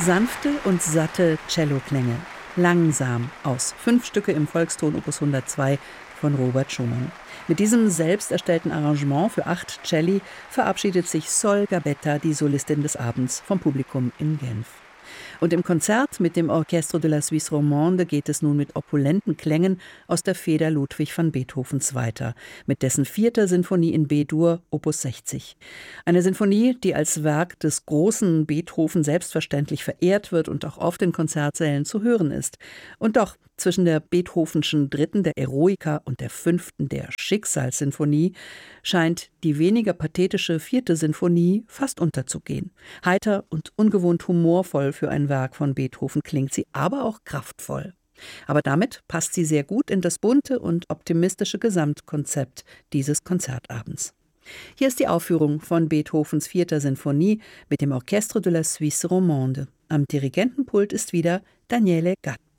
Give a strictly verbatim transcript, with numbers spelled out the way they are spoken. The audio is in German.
Sanfte und satte Celloklänge, langsam, aus fünf Stücke im Volkston Opus hundertzwei von Robert Schumann. Mit diesem selbst erstellten Arrangement für acht Celli verabschiedet sich Sol Gabetta, die Solistin des Abends, vom Publikum in Genf. Und im Konzert mit dem Orchestre de la Suisse Romande geht es nun mit opulenten Klängen aus der Feder Ludwig van Beethovens weiter, mit dessen vierter Sinfonie in B-Dur, Opus sechzig. Eine Sinfonie, die als Werk des großen Beethoven selbstverständlich verehrt wird und auch oft in Konzertsälen zu hören ist. Und doch, zwischen der Beethovenschen dritten, der Eroica, und der fünften, der Schicksalssinfonie, scheint die weniger pathetische vierte Sinfonie fast unterzugehen. Heiter und ungewohnt humorvoll für ein Werk von Beethoven klingt sie, aber auch kraftvoll. Aber damit passt sie sehr gut in das bunte und optimistische Gesamtkonzept dieses Konzertabends. Hier ist die Aufführung von Beethovens vierter Sinfonie mit dem Orchestre de la Suisse Romande. Am Dirigentenpult ist wieder Daniele Gat.